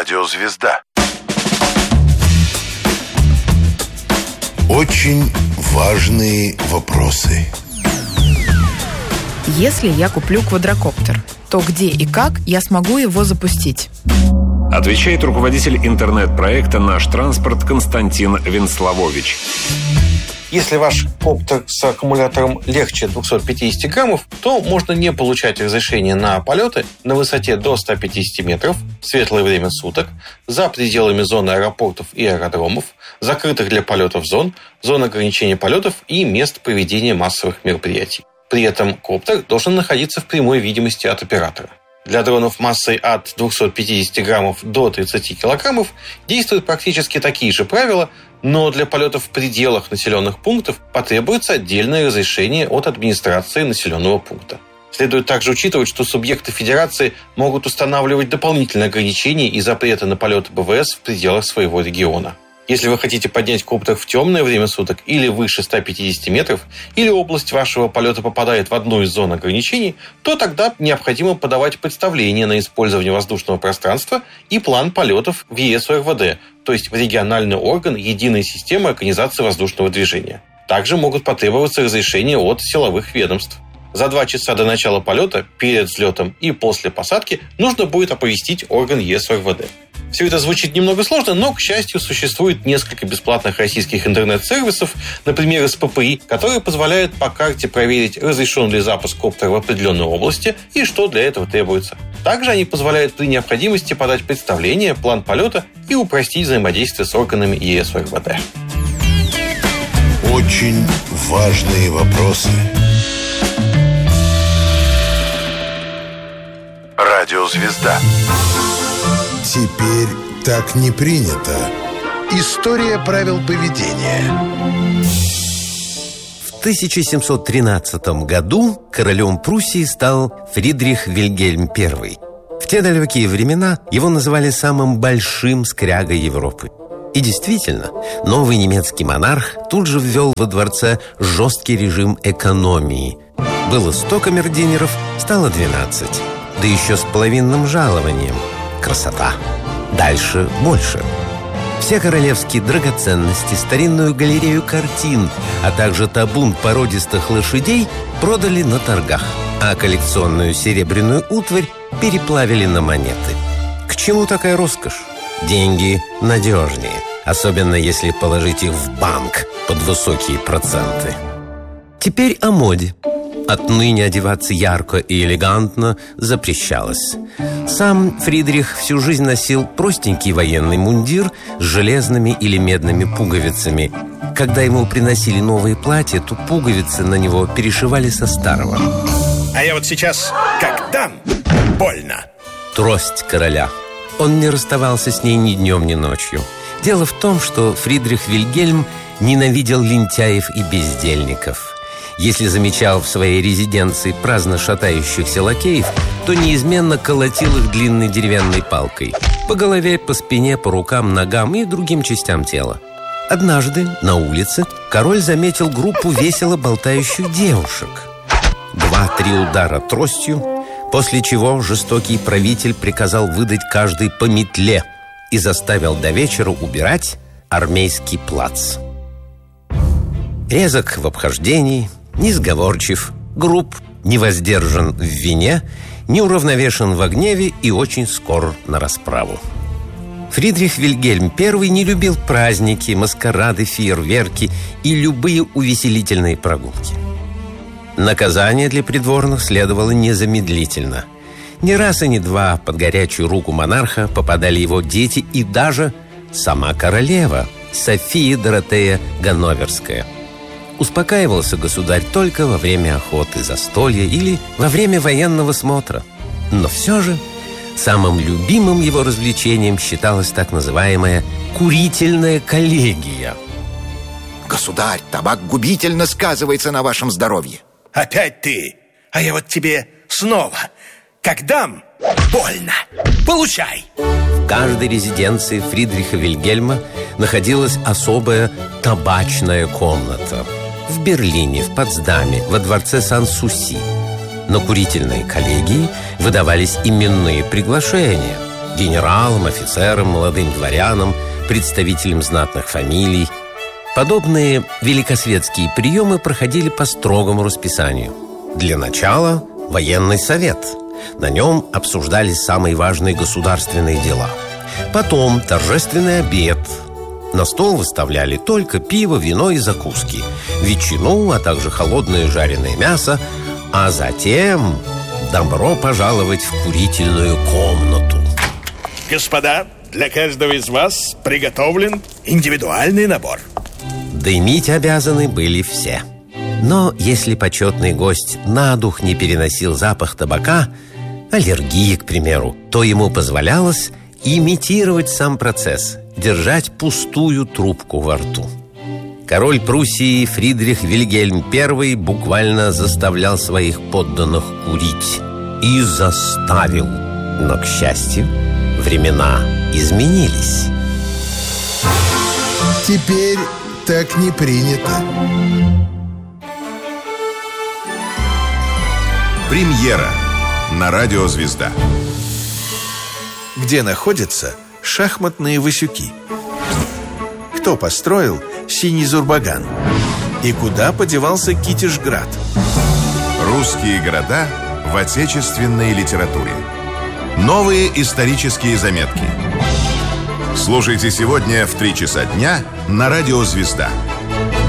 Радиозвезда. Очень важные вопросы. Если я куплю квадрокоптер, то где и как я смогу его запустить? Отвечает руководитель интернет-проекта «Наш транспорт» Константин Венславович. Если ваш коптер с аккумулятором легче 250 граммов, то можно не получать разрешение на полеты на высоте до 150 метров в светлое время суток, за пределами зоны аэропортов и аэродромов, закрытых для полетов зон, зон ограничения полетов и мест проведения массовых мероприятий. При этом коптер должен находиться в прямой видимости от оператора. Для дронов массой от 250 граммов до 30 килограммов действуют практически такие же правила, но для полетов в пределах населенных пунктов потребуется отдельное разрешение от администрации населенного пункта. Следует также учитывать, что субъекты федерации могут устанавливать дополнительные ограничения и запреты на полеты БВС в пределах своего региона. Если вы хотите поднять коптер в темное время суток или выше 150 метров, или область вашего полета попадает в одну из зон ограничений, то тогда необходимо подавать представление на использование воздушного пространства и план полетов в ЕС-ОРВД, то есть в региональный орган единой системы организации воздушного движения. Также могут потребоваться разрешения от силовых ведомств. За 2 часа до начала полета, перед взлетом и после посадки нужно будет оповестить орган ЕС-ОРВД. Все это звучит немного сложно, но, к счастью, существует несколько бесплатных российских интернет-сервисов, например, СППИ, которые позволяют по карте проверить, разрешен ли запуск коптера в определенной области и что для этого требуется. Также они позволяют при необходимости подать представление, план полета и упростить взаимодействие с органами ЕС-ОРВД. Очень важные вопросы. Радиозвезда. Теперь так не принято. История правил поведения. В 1713 году королем Пруссии стал Фридрих Вильгельм I. В те далекие времена его называли самым большим скрягой Европы. И действительно, новый немецкий монарх тут же ввел во дворце жесткий режим экономии. Было 100 камердинеров, стало 12. Да еще с половинным жалованием. Красота. Дальше больше. Все королевские драгоценности, старинную галерею картин, а также табун породистых лошадей продали на торгах, а коллекционную серебряную утварь переплавили на монеты. К чему такая роскошь? Деньги надежнее, особенно если положить их в банк под высокие проценты. Теперь о моде. Отныне одеваться ярко и элегантно запрещалось. Сам Фридрих всю жизнь носил простенький военный мундир с железными или медными пуговицами. Когда ему приносили новые платья, то пуговицы на него перешивали со старого. А я вот сейчас как дам, больно. Трость короля. Он не расставался с ней ни днем, ни ночью. Дело в том, что Фридрих Вильгельм ненавидел лентяев и бездельников. Если замечал в своей резиденции праздно шатающихся лакеев, то неизменно колотил их длинной деревянной палкой по голове, по спине, по рукам, ногам и другим частям тела. Однажды на улице король заметил группу весело болтающих девушек. 2-3 удара тростью, после чего жестокий правитель приказал выдать каждой по метле и заставил до вечера убирать армейский плац. Резок в обхождении, несговорчив, груб, невоздержан в вине, неуравновешен во гневе и очень скор на расправу. Фридрих Вильгельм I не любил праздники, маскарады, фейерверки и любые увеселительные прогулки. Наказание для придворных следовало незамедлительно. Не раз и не два под горячую руку монарха попадали его дети и даже сама королева София Доротея Ганноверская. Успокаивался государь только во время охоты, застолья или во время военного смотра. Но все же самым любимым его развлечением считалась так называемая курительная коллегия. Государь, табак губительно сказывается на вашем здоровье. Опять ты? А я вот тебе снова как дам, больно. Получай. В каждой резиденции Фридриха Вильгельма находилась особая табачная комната. В Берлине, в Потсдаме, во дворце Сан-Суси. На курительные коллегии выдавались именные приглашения. генералам, офицерам, молодым дворянам, представителям знатных фамилий. Подобные великосветские приемы проходили по строгому расписанию. Для начала военный совет. На нем обсуждались самые важные государственные дела. Потом торжественный обед. На стол выставляли только пиво, вино и закуски, ветчину, а также холодное жареное мясо. А затем добро пожаловать в курительную комнату. Господа, для каждого из вас приготовлен индивидуальный набор. Дымить обязаны были все. Но если почетный гость на дух не переносил запах табака, аллергии, к примеру, то ему позволялось имитировать сам процесс, держать пустую трубку во рту. Король Пруссии Фридрих Вильгельм I буквально заставлял своих подданных курить. И заставил. Но, к счастью, времена изменились. Теперь так не принято. Премьера на радио «Звезда». Где находятся шахматные васюки? Кто построил Синий Зурбаган? И куда подевался Китежград? Русские города в отечественной литературе. Новые исторические заметки. Слушайте сегодня в 3 часа дня на радио «Звезда».